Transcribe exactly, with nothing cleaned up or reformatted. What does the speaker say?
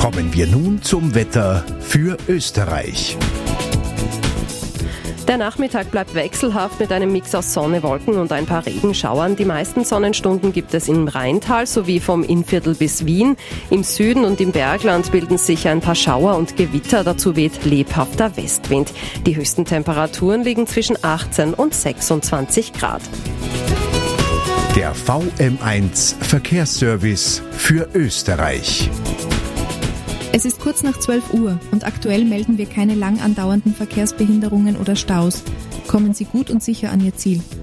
Kommen wir nun zum Wetter für Österreich. Der Nachmittag bleibt wechselhaft mit einem Mix aus Sonne, Wolken und ein paar Regenschauern. Die meisten Sonnenstunden gibt es im Rheintal sowie vom Innviertel bis Wien. Im Süden und im Bergland bilden sich ein paar Schauer und Gewitter. Dazu weht lebhafter Westwind. Die höchsten Temperaturen liegen zwischen achtzehn und sechsundzwanzig Grad. Der V M eins Verkehrsservice für Österreich. Es ist kurz nach zwölf Uhr und aktuell melden wir keine lang andauernden Verkehrsbehinderungen oder Staus. Kommen Sie gut und sicher an Ihr Ziel.